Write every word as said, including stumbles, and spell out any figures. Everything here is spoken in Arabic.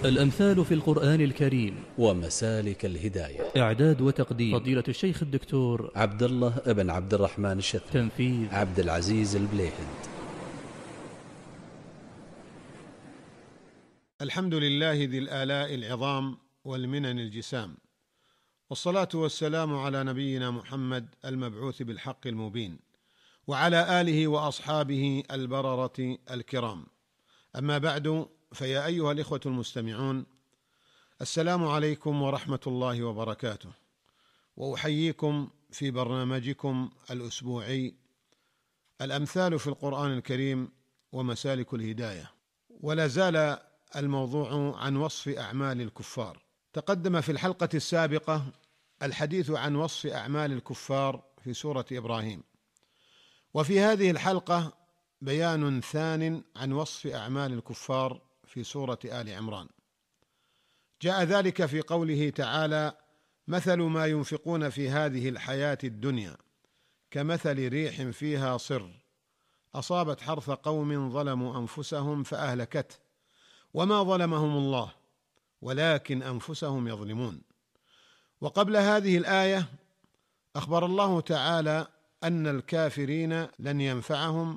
الأمثال في القرآن الكريم ومسالك الهداية. إعداد وتقديم فضيلة الشيخ الدكتور عبد الله بن عبد الرحمن الشثري. تنفيذ عبد العزيز البليهد. الحمد لله ذي الآلاء العظام والمنن الجسام، والصلاة والسلام على نبينا محمد المبعوث بالحق المبين، وعلى آله وأصحابه البررة الكرام. أما بعد، فيا أيها الإخوة المستمعون، السلام عليكم ورحمة الله وبركاته، وأحييكم في برنامجكم الأسبوعي الأمثال في القرآن الكريم ومسالك الهداية. ولا زال الموضوع عن وصف أعمال الكفار. تقدم في الحلقة السابقة الحديث عن وصف أعمال الكفار في سورة إبراهيم، وفي هذه الحلقة بيان ثان عن وصف أعمال الكفار في سورة آل عمران. جاء ذلك في قوله تعالى: مثل ما ينفقون في هذه الحياة الدنيا كمثل ريح فيها صر أصابت حرث قوم ظلموا أنفسهم فأهلكته وما ظلمهم الله ولكن أنفسهم يظلمون. وقبل هذه الآية أخبر الله تعالى أن الكافرين لن ينفعهم